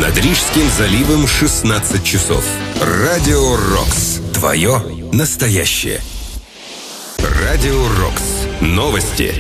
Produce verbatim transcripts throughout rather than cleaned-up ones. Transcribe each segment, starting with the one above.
Над Рижским заливом шестнадцать часов. Радио Рокс. Твое настоящее. Радио Рокс. Новости.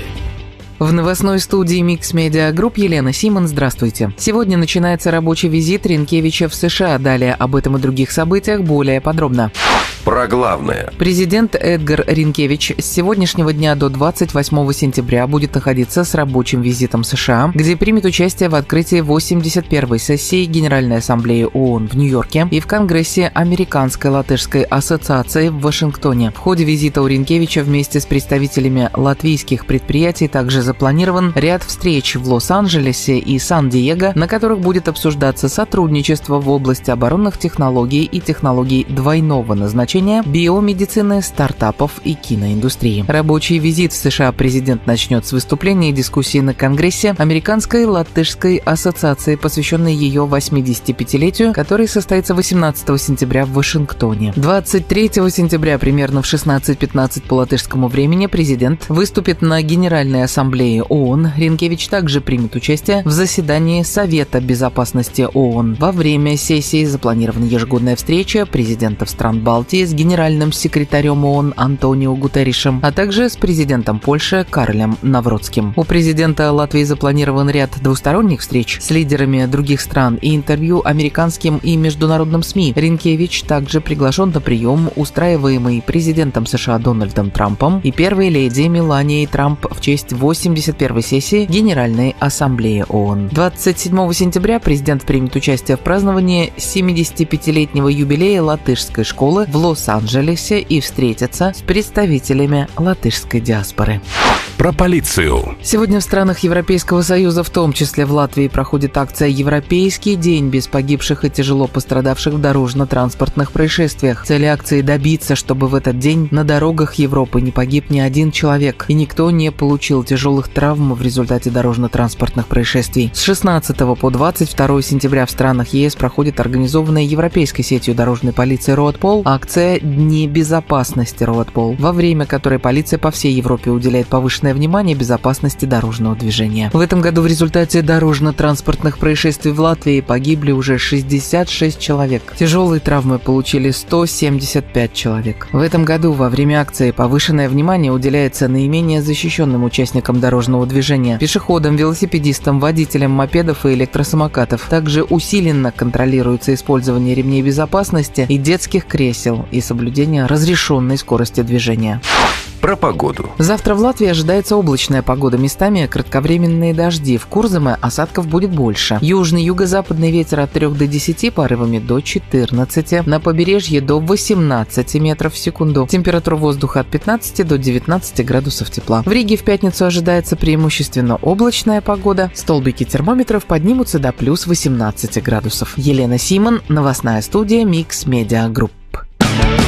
В новостной студии Mix Media Group Елена Симон. Здравствуйте. Сегодня начинается рабочий визит Ринкевича в США. Далее об этом и других событиях более подробно. Про главное. Президент Эдгар Ринкевич с сегодняшнего дня до двадцать восьмого сентября будет находиться с рабочим визитом в США, где примет участие в открытии восемьдесят первой сессии Генеральной Ассамблеи ООН в Нью-Йорке и в Конгрессе Американской латышской ассоциации в Вашингтоне. В ходе визита у Ринкевича вместе с представителями латвийских предприятий также запланирован ряд встреч в Лос-Анджелесе и Сан-Диего, на которых будет обсуждаться сотрудничество в области оборонных технологий и технологий двойного назначения, биомедицины, стартапов и киноиндустрии. Рабочий визит в США президент начнет с выступления и дискуссии на Конгрессе Американской латышской ассоциации, посвященной ее восьмидесятипятилетию, который состоится восемнадцатого сентября в Вашингтоне. двадцать третьего сентября примерно в шестнадцать пятнадцать по латышскому времени президент выступит на Генеральной Ассамблее ООН. Ринкевич также примет участие в заседании Совета безопасности ООН. Во время сессии запланирована ежегодная встреча президентов стран Балтии с генеральным секретарем ООН Антонио Гутерришем, а также с президентом Польши Карлем Навроцким. У президента Латвии запланирован ряд двусторонних встреч с лидерами других стран и интервью американским и международным СМИ. Ринкевич также приглашен на прием, устраиваемый президентом США Дональдом Трампом и первой леди Меланией Трамп в честь восемьдесят первой сессии Генеральной Ассамблеи ООН. двадцать седьмого сентября президент примет участие в праздновании семидесятипятилетнего юбилея латышской школы в Лос-Анджелесе и встретиться с представителями латышской диаспоры. Про полицию. Сегодня в странах Европейского Союза, в том числе в Латвии, проходит акция «Европейский день без погибших и тяжело пострадавших в дорожно-транспортных происшествиях». Цель акции – добиться, чтобы в этот день на дорогах Европы не погиб ни один человек и никто не получил тяжелых травм в результате дорожно-транспортных происшествий. С шестнадцатого по двадцать второго сентября в странах ЕС проходит организованная европейской сетью дорожной полиции Roadpol акция «Дни безопасности Roadpol», во время которой полиция по всей Европе уделяет повышенное внимание безопасности дорожного движения. В этом году в результате дорожно-транспортных происшествий в Латвии погибли уже шестьдесят шесть человек. Тяжелые травмы получили сто семьдесят пять человек. В этом году во время акции повышенное внимание уделяется наименее защищенным участникам дорожного движения – пешеходам, велосипедистам, водителям мопедов и электросамокатов. Также усиленно контролируется использование ремней безопасности и детских кресел и соблюдение разрешенной скорости движения. Про погоду. Завтра в Латвии ожидается облачная погода, местами кратковременные дожди. В Курзаме осадков будет больше. Южный юго-западный ветер от трёх до десяти, порывами до четырнадцати. На побережье до восемнадцати метров в секунду. Температура воздуха от пятнадцати до девятнадцати градусов тепла. В Риге в пятницу ожидается преимущественно облачная погода. Столбики термометров поднимутся до плюс восемнадцати градусов. Елена Симон, новостная студия Mix Media Group.